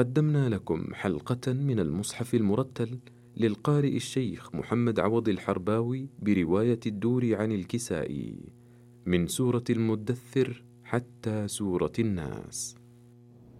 قدمنا لكم حلقة من المصحف المرتل للقارئ الشيخ محمد عوض الحرباوي برواية الدور عن الكسائي من سورة المدثر حتى سورة الناس.